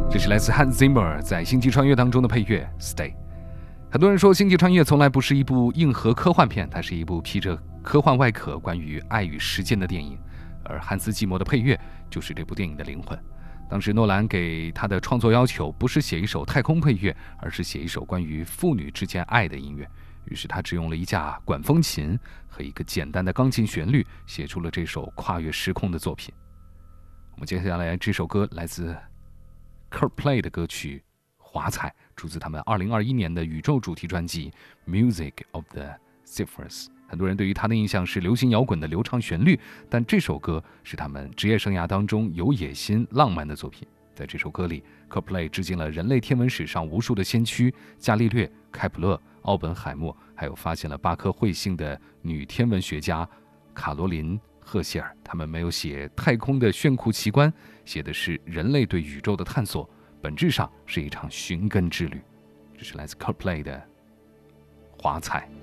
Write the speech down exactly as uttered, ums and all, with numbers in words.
这是来自 Hans Zimmer 在《星际穿越》当中的配乐 Stay。 很多人说《星际穿越》从来不是一部硬核科幻片，它是一部披着科幻外壳关于爱与时间的电影，而汉斯季默的配乐就是这部电影的灵魂。当时诺兰给他的创作要求不是写一首太空配乐，而是写一首关于父女之间爱的音乐，于是他只用了一架管风琴和一个简单的钢琴旋律，写出了这首跨越时空的作品。我们接下来这首歌来自 Coldplay 的歌曲《华彩》，出自他们二零二一年的宇宙主题专辑 Music of the Zephyrs。 很多人对于他的印象是流行摇滚的流畅旋律，但这首歌是他们职业生涯当中有野心浪漫的作品。在这首歌里， Coldplay 致敬了人类天文史上无数的先驱，伽利略、开普勒、奥本海默，还有发现了八颗彗星的女天文学家卡罗琳赫谢尔。他们没有写太空的炫酷奇观，写的是人类对宇宙的探索，本质上是一场寻根之旅。这是来自 Coldplay 的华彩。